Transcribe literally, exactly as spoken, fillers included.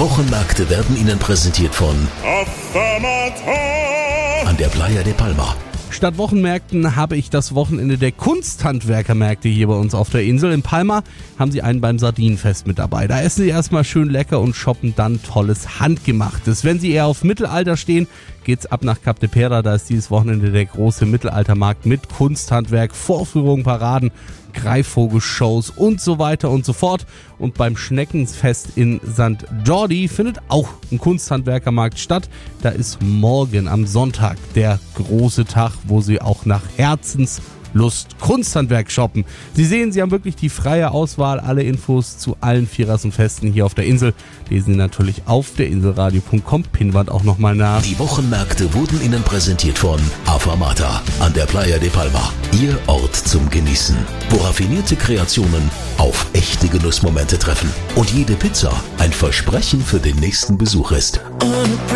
Wochenmärkte werden Ihnen präsentiert von an der Playa de Palma. Statt Wochenmärkten habe ich das Wochenende der Kunsthandwerkermärkte hier bei uns auf der Insel. In Palma haben sie einen beim Sardinenfest mit dabei. Da essen sie erstmal schön lecker und shoppen dann tolles Handgemachtes. Wenn sie eher auf Mittelalter stehen, geht's ab nach Cap de Pera. Da ist dieses Wochenende der große Mittelaltermarkt mit Kunsthandwerk, Vorführungen, Paraden, Greifvogelshows und so weiter und so fort. Und beim Schneckenfest in Sankt Jordi findet auch ein Kunsthandwerkermarkt statt. Da ist morgen am Sonntag der große Tag, wo sie auch nach Herzenslust Kunsthandwerk shoppen. Sie sehen, sie haben wirklich die freie Auswahl. Alle Infos zu allen Vierrassenfesten hier auf der Insel lesen Sie natürlich auf der inselradio punkt com Pinnwand auch nochmal nach. Die Wochenmärkte wurden Ihnen präsentiert von Afamata an der Playa de Palma. Ihr Ort zum Genießen, wo raffinierte Kreationen auf echte Genussmomente treffen und jede Pizza ein Versprechen für den nächsten Besuch ist.